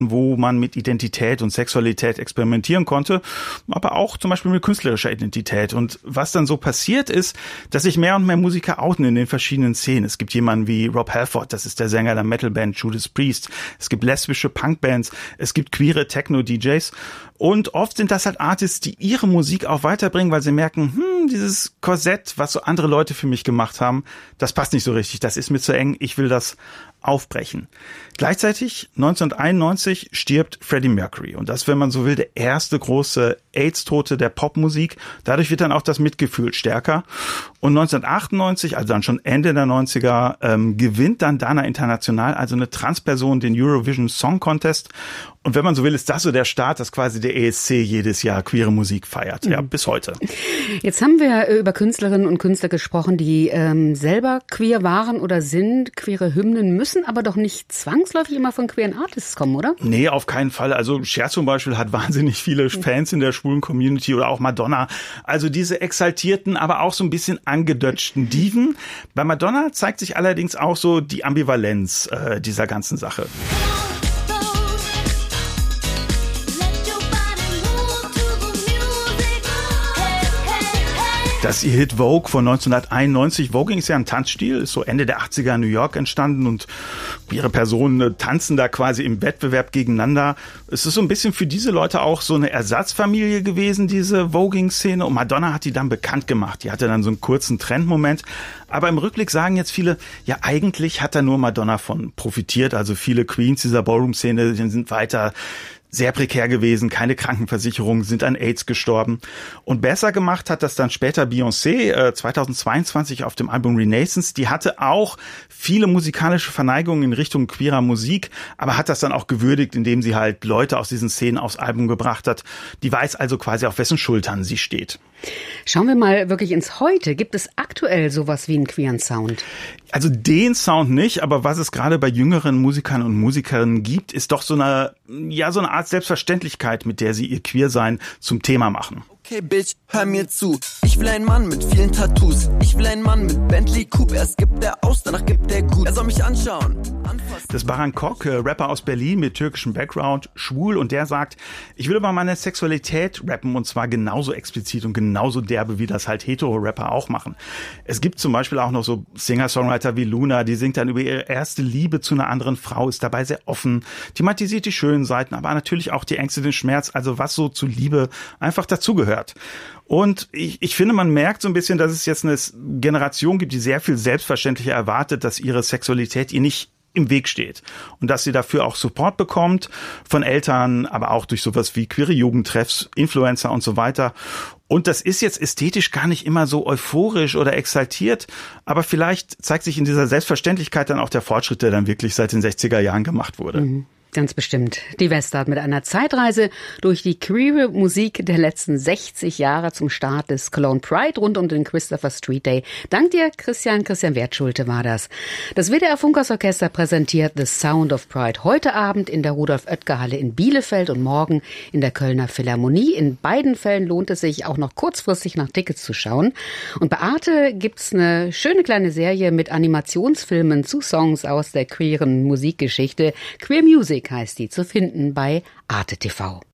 wo man mit Identität und Sexualität experimentieren konnte, aber auch zum Beispiel mit künstlerischer Identität. Und was dann so passiert ist, dass sich mehr und mehr Musiker outen in den verschiedenen Szenen. Es gibt jemanden wie Rob Halford, das ist der Sänger der Metalband Judas Priest. Es gibt lesbische Punkbands, es gibt queere Techno-DJs. Und oft sind das halt Artists, die ihre Musik auch weiterbringen, weil sie merken, dieses Korsett, was so andere Leute für mich gemacht haben, das passt nicht so richtig, das ist mir zu eng, ich will das aufbrechen. Gleichzeitig 1991 stirbt Freddie Mercury und das, wenn man so will, der erste große AIDS-Tote der Popmusik. Dadurch wird dann auch das Mitgefühl stärker. Und 1998, also dann schon Ende der 90er, gewinnt dann Dana International, also eine Transperson, den Eurovision Song Contest. Und wenn man so will, ist das so der Start, dass quasi der ESC jedes Jahr queere Musik feiert. Ja, bis heute. Jetzt haben wir über Künstlerinnen und Künstler gesprochen, die selber queer waren oder sind. Queere Hymnen müssen aber doch nicht zwangsläufig immer von queeren Artists kommen, oder? Nee, auf keinen Fall. Also Cher zum Beispiel hat wahnsinnig viele Fans in der schwulen Community oder auch Madonna. Also diese exaltierten, aber auch so ein bisschen angedötschten Diven. Bei Madonna zeigt sich allerdings auch so die Ambivalenz dieser ganzen Sache. Das ist ihr Hit Vogue von 1991. Voguing ist ja ein Tanzstil, ist so Ende der 80er in New York entstanden und queere Personen tanzen da quasi im Wettbewerb gegeneinander. Es ist so ein bisschen für diese Leute auch so eine Ersatzfamilie gewesen, diese Voguing-Szene. Und Madonna hat die dann bekannt gemacht. Die hatte dann so einen kurzen Trendmoment. Aber im Rückblick sagen jetzt viele, ja eigentlich hat da nur Madonna von profitiert. Also viele Queens dieser Ballroom-Szene sind weiter sehr prekär gewesen, keine Krankenversicherung, sind an AIDS gestorben. Und besser gemacht hat das dann später Beyoncé 2022 auf dem Album Renaissance. Die hatte auch viele musikalische Verneigungen in Richtung queerer Musik, aber hat das dann auch gewürdigt, indem sie halt Leute aus diesen Szenen aufs Album gebracht hat. Die weiß also quasi, auf wessen Schultern sie steht. Schauen wir mal wirklich ins Heute. Gibt es aktuell sowas wie einen queeren Sound? Also den Sound nicht, aber was es gerade bei jüngeren Musikern und Musikerinnen gibt, ist doch so eine Art Selbstverständlichkeit, mit der sie ihr Queersein zum Thema machen. Okay, Bitch, hör mir zu. Ich will einen Mann mit vielen Tattoos. Ich will einen Mann mit Bentley Coupe. Erst gibt er aus, danach gibt er gut. Er soll mich anschauen. Das ist Baran Kok, Rapper aus Berlin mit türkischem Background, schwul, und der sagt, ich will über meine Sexualität rappen und zwar genauso explizit und genauso derbe, wie das halt Hetero-Rapper auch machen. Es gibt zum Beispiel auch noch so Singer-Songwriter wie Luna, die singt dann über ihre erste Liebe zu einer anderen Frau, ist dabei sehr offen, thematisiert die schönen Seiten, aber natürlich auch die Ängste, den Schmerz, also was so zu Liebe einfach dazugehört. Und ich finde, man merkt so ein bisschen, dass es jetzt eine Generation gibt, die sehr viel selbstverständlicher erwartet, dass ihre Sexualität ihr nicht im Weg steht und dass sie dafür auch Support bekommt von Eltern, aber auch durch sowas wie queere Jugendtreffs, Influencer und so weiter. Und das ist jetzt ästhetisch gar nicht immer so euphorisch oder exaltiert, aber vielleicht zeigt sich in dieser Selbstverständlichkeit dann auch der Fortschritt, der dann wirklich seit den 60er Jahren gemacht wurde. Mhm. Ganz bestimmt. Die Westart mit einer Zeitreise durch die queere Musik der letzten 60 Jahre zum Start des Cologne Pride rund um den Christopher Street Day. Dank dir, Christian Wertschulte war das. Das WDR Funkhausorchester präsentiert The Sound of Pride heute Abend in der Rudolf-Oetker-Halle in Bielefeld und morgen in der Kölner Philharmonie. In beiden Fällen lohnt es sich auch noch kurzfristig nach Tickets zu schauen. Und bei Arte gibt's eine schöne kleine Serie mit Animationsfilmen zu Songs aus der queeren Musikgeschichte. Queer Music heißt die, zu finden bei Arte TV.